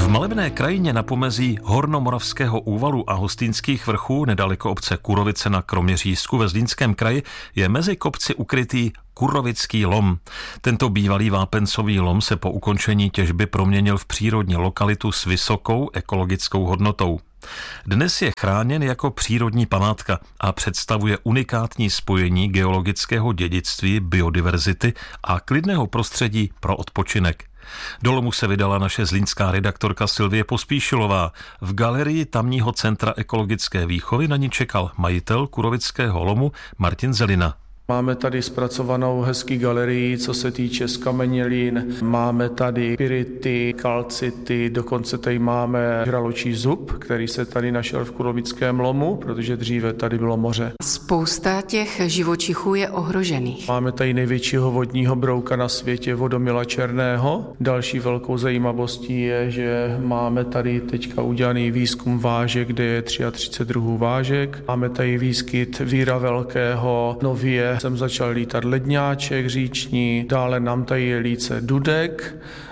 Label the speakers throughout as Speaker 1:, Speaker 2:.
Speaker 1: V malebné krajině na pomezí Hornomoravského úvalu a Hostýnských vrchů nedaleko obce Kurovice na Kroměřížsku ve Zlínském kraji je mezi kopci ukrytý Kurovický lom. Tento bývalý vápencový lom se po ukončení těžby proměnil v přírodní lokalitu s vysokou ekologickou hodnotou. Dnes je chráněn jako přírodní památka a představuje unikátní spojení geologického dědictví, biodiverzity a klidného prostředí pro odpočinek. Do lomu se vydala naše zlínská redaktorka Sylvie Pospíšilová. V galerii tamního centra ekologické výchovy na ní čekal majitel Kurovického lomu Martin Zelina.
Speaker 2: Máme tady zpracovanou hezký galerii, co se týče zkamenělin. Máme tady pyrity, kalcity, dokonce tady máme žraločí zub, který se tady našel v Kurovickém lomu, protože dříve tady bylo moře.
Speaker 3: Spousta těch živočichů je ohrožených.
Speaker 2: Máme tady největšího vodního brouka na světě, vodomila černého. Další velkou zajímavostí je, že máme tady teďka udělaný výzkum vážek, kde je 33 druhů vážek. Máme tady výskyt víra velkého, nově jsem začal lítat ledňáček říční, dále nám tady je líce dudek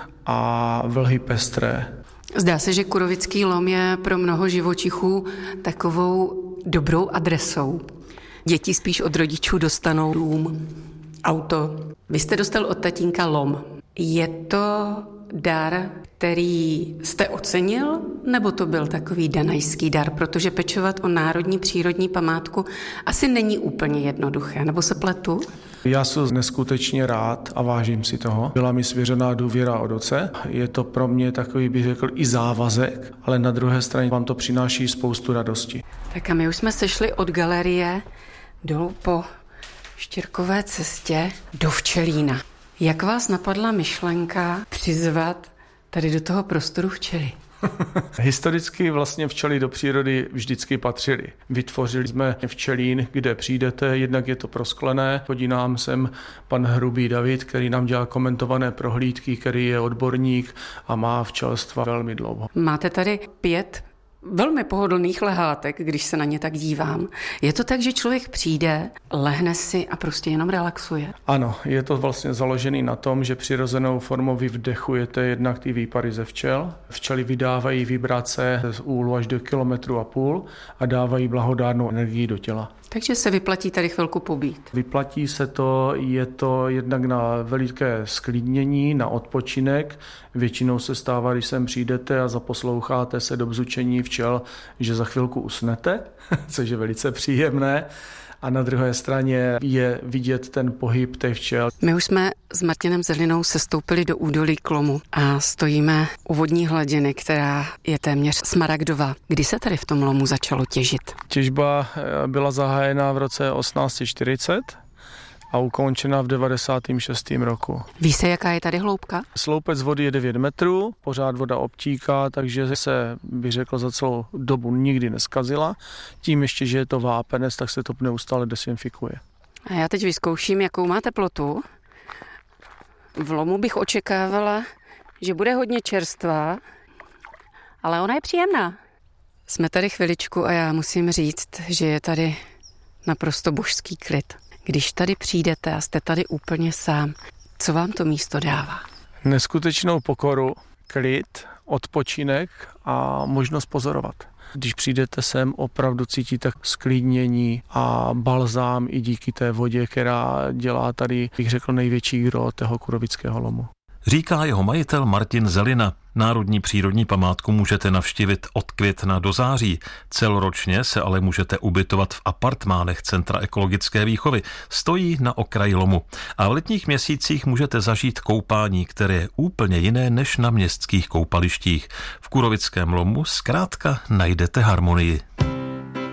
Speaker 2: a vlhy pestré.
Speaker 3: Zdá se, že Kurovický lom je pro mnoho živočichů takovou dobrou adresou. Děti spíš od rodičů dostanou dům, auto. Vy jste dostal od tatínka lom. Je to dar, který jste ocenil, nebo to byl takový danajský dar? Protože pečovat o národní přírodní památku asi není úplně jednoduché, nebo se pletu?
Speaker 2: Já jsem neskutečně rád a vážím si toho. Byla mi svěřená důvěra od otce. Je to pro mě takový, bych řekl, i závazek, ale na druhé straně vám to přináší spoustu radosti.
Speaker 3: Tak a my už jsme sešli od galerie dolů po Štěrkové cestě do Včelína. Jak vás napadla myšlenka přizvat tady do toho prostoru včely?
Speaker 2: Historicky vlastně včely do přírody vždycky patřily. Vytvořili jsme včelín, kde přijdete, jednak je to prosklené. Chodí nám sem pan Hrubý David, který nám dělá komentované prohlídky, který je odborník a má včelstva velmi dlouho.
Speaker 3: Máte tady 5 velmi pohodlných lehátek, když se na ně tak dívám. Je to tak, že člověk přijde, lehne si a prostě jenom relaxuje?
Speaker 2: Ano, je to vlastně založený na tom, že přirozenou formou vy vdechujete jednak ty výpary ze včel. Včely vydávají vibrace z úhlu až do 1,5 kilometru a dávají blahodárnou energii do těla.
Speaker 3: Takže se vyplatí tady chvilku pobít.
Speaker 2: Vyplatí se to, je to jednak na veliké sklidnění, na odpočinek. Většinou se stává, když sem přijdete a zaposloucháte se do bzučení včel, že za chvilku usnete, což je velice příjemné. A na druhé straně je vidět ten pohyb těch včel.
Speaker 3: My už jsme s Martinem Zelinou sestoupili do údolí k lomu a stojíme u vodní hladiny, která je téměř smaragdová. Kdy se tady v tom lomu začalo těžit?
Speaker 2: Těžba byla zahájena v roce 1840 a ukončena v 96. roku.
Speaker 3: Ví se, jaká je tady hloubka?
Speaker 2: Sloupec vody je 9 metrů, pořád voda obtíká, takže se, bych řekl, za celou dobu nikdy neskazila. Tím ještě, že je to vápenec, tak se to neustále dezinfikuje.
Speaker 3: A já teď vyzkouším, jakou má teplotu. V lomu bych očekávala, že bude hodně čerstvá, ale ona je příjemná. Jsme tady chviličku a já musím říct, že je tady naprosto božský klid. Když tady přijdete a jste tady úplně sám, co vám to místo dává?
Speaker 2: Neskutečnou pokoru, klid, odpočinek a možnost pozorovat. Když přijdete sem, opravdu cítíte sklidnění a balzám i díky té vodě, která dělá tady, bych řekl, největší gro toho Kurovického lomu.
Speaker 1: Říká jeho majitel Martin Zelina. Národní přírodní památku můžete navštívit od května do září. Celoročně se ale můžete ubytovat v apartmánech Centra ekologické výchovy. Stojí na okraji lomu. A v letních měsících můžete zažít koupání, které je úplně jiné než na městských koupalištích. V Kurovickém lomu zkrátka najdete harmonii.